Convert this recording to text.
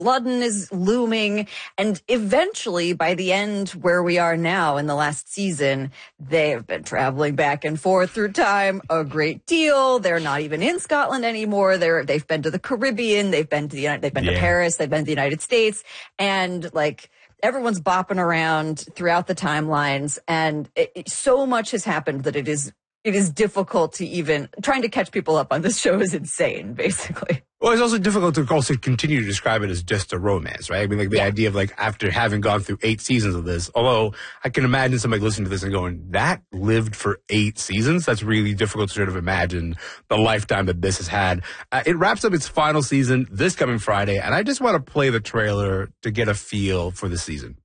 Ludden is looming. And eventually, by the end where we are now in the last season, they have been traveling back and forth through time a great deal. They're not even in Scotland anymore. They've been to the Caribbean. They've been to Paris. They've been to the United States. And like, everyone's bopping around throughout the timelines. And so much has happened that it is difficult to even trying to catch people up on this show is insane, basically. Well, it's also difficult to also continue to describe it as just a romance, right? I mean, like the idea of like after having gone through 8 seasons of this, although I can imagine somebody listening to this and going, that lived for 8 seasons? That's really difficult to sort of imagine the lifetime that this has had. It wraps up its final season this coming Friday, and I just want to play the trailer to get a feel for the season.